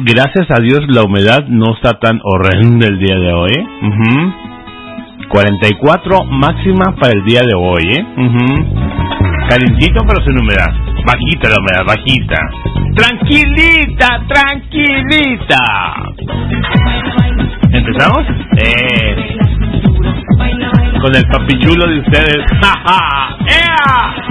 Gracias a Dios la humedad no está tan horrenda el día de hoy. 44 máxima para el día de hoy. Calientito pero sin humedad. Bajita la humedad, bajita. Tranquilita, tranquilita. ¿Empezamos? Con el papichulo de ustedes. ¡Ja, ja! ¡Ea!